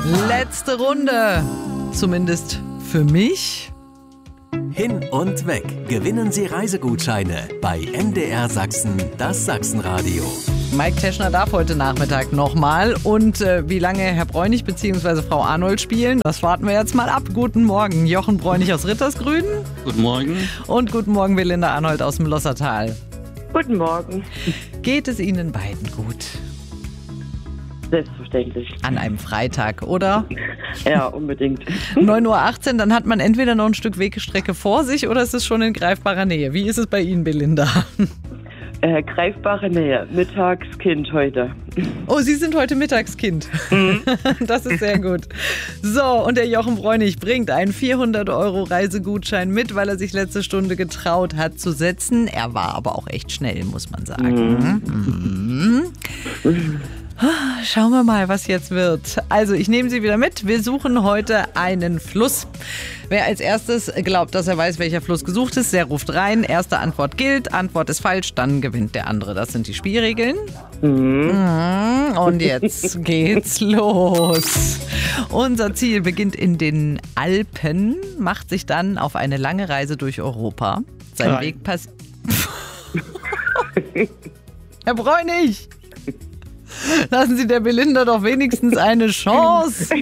Letzte Runde, zumindest für mich. Hin und weg. Gewinnen Sie Reisegutscheine bei MDR Sachsen, das Sachsenradio. Mike Teschner darf heute Nachmittag nochmal. Und wie lange Herr Bräunig bzw. Frau Arnold spielen, das warten wir jetzt mal ab. Guten Morgen, Jochen Bräunig aus Rittersgrün. Guten Morgen. Und guten Morgen, Belinda Arnold aus dem Lossertal. Guten Morgen. Geht es Ihnen beiden gut? Selbstverständlich. An einem Freitag, oder? Ja, unbedingt. 9:18 Uhr, dann hat man entweder noch ein Stück Wegstrecke vor sich oder es ist schon in greifbarer Nähe. Wie ist es bei Ihnen, Belinda? Greifbare Nähe. Mittagskind heute. Oh, Sie sind heute Mittagskind. Das ist sehr gut. So, und der Jochen Bräunig bringt einen 400€ Reisegutschein mit, weil er sich letzte Stunde getraut hat zu setzen. Er war aber auch echt schnell, muss man sagen. Schauen wir mal, was jetzt wird. Also, ich nehme Sie wieder mit. Wir suchen heute einen Fluss. Wer als erstes glaubt, dass er weiß, welcher Fluss gesucht ist, der ruft rein. Erste Antwort gilt, Antwort ist falsch, dann gewinnt der andere. Das sind die Spielregeln. Und jetzt geht's los. Unser Ziel beginnt in den Alpen, macht sich dann auf eine lange Reise durch Europa. Sein Weg passiert. Herr Bräunig! Lassen Sie der Belinda doch wenigstens eine Chance.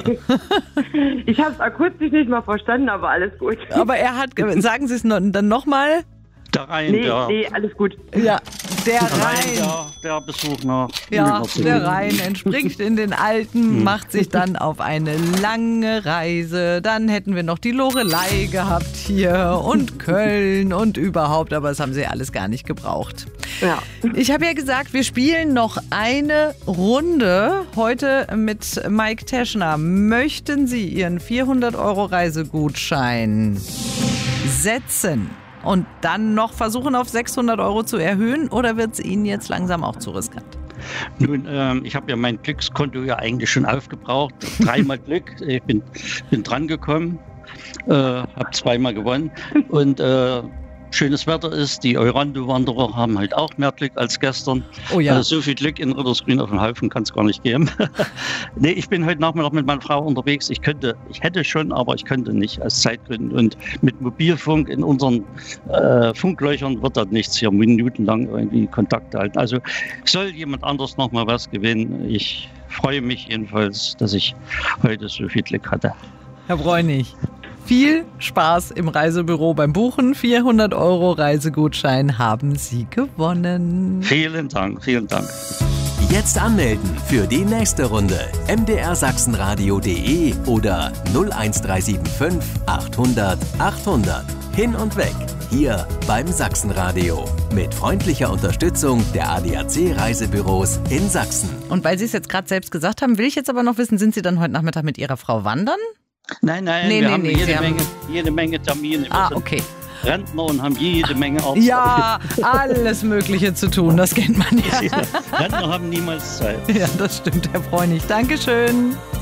Ich habe es akustisch nicht mal verstanden, aber alles gut. Aber er hat, sagen Sie es dann nochmal? Der Rhein, Nee, alles gut. Ja, der Rhein. Der Besuch nach. Ja, der Rhein entspringt in den Alpen, macht sich dann auf eine lange Reise. Dann hätten wir noch die Loreley gehabt hier und Köln und überhaupt, aber das haben Sie alles gar nicht gebraucht. Ja. Ich habe ja gesagt, wir spielen noch eine Runde heute mit Mike Teschner. Möchten Sie Ihren 400€ Reisegutschein setzen und dann noch versuchen, auf 600€ zu erhöhen, oder wird es Ihnen jetzt langsam auch zu riskant? Nun, ich habe ja mein Glückskonto ja eigentlich schon aufgebraucht. 3-mal Glück. Ich bin dran gekommen, habe 2-mal gewonnen und schönes Wetter ist. Die Eurando-Wanderer haben halt auch mehr Glück als gestern. Oh ja. So viel Glück in Rittersgrün auf dem Haufen kann es gar nicht geben. Nee, ich bin heute Nachmittag mit meiner Frau unterwegs. Ich hätte schon, aber ich könnte nicht aus Zeitgründen. Und mit Mobilfunk in unseren Funklöchern wird das nichts, hier minutenlang irgendwie Kontakt halten. Also soll jemand anders noch mal was gewinnen. Ich freue mich jedenfalls, dass ich heute so viel Glück hatte. Herr Bräunig, viel Spaß im Reisebüro beim Buchen. 400€ Reisegutschein haben Sie gewonnen. Vielen Dank, vielen Dank. Jetzt anmelden für die nächste Runde. mdrsachsenradio.de oder 01375 800 800. Hin und weg. Hier beim Sachsenradio. Mit freundlicher Unterstützung der ADAC Reisebüros in Sachsen. Und weil Sie es jetzt gerade selbst gesagt haben, will ich jetzt aber noch wissen, sind Sie dann heute Nachmittag mit Ihrer Frau wandern? Nein, wir haben jede Menge Termine. Wir Okay. sind Rentner und haben jede Menge Arbeit. Ja, alles Mögliche zu tun, das kennt man ja. Rentner haben niemals Zeit. Ja, das stimmt, Herr Bräunig. Dankeschön.